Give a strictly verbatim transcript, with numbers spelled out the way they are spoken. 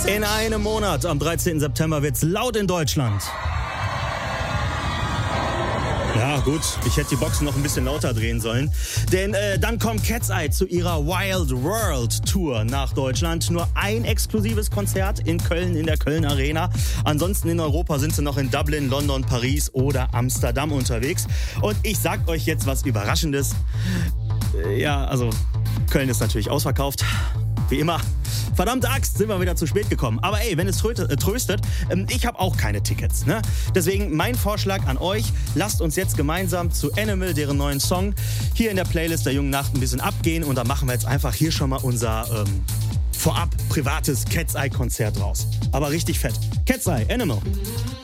In einem Monat, am dreizehnten September, wird's laut in Deutschland. Ja gut, ich hätte die Boxen noch ein bisschen lauter drehen sollen. Denn äh, dann kommt Cat's Eye zu ihrer Wild World Tour nach Deutschland. Nur ein exklusives Konzert in Köln, in der Köln Arena. Ansonsten in Europa sind sie noch in Dublin, London, Paris oder Amsterdam unterwegs. Und ich sag euch jetzt was Überraschendes. Äh, ja, also Köln ist natürlich ausverkauft. Wie immer. Verdammte Axt, sind wir wieder zu spät gekommen. Aber ey, wenn es tröstet, ich habe auch keine Tickets. Ne? Deswegen mein Vorschlag an euch, lasst uns jetzt gemeinsam zu Animal, deren neuen Song, hier in der Playlist der Jungen Nacht ein bisschen abgehen. Und da machen wir jetzt einfach hier schon mal unser ähm, vorab privates Cat's Eye Konzert raus. Aber richtig fett. Cat's Eye, Animal.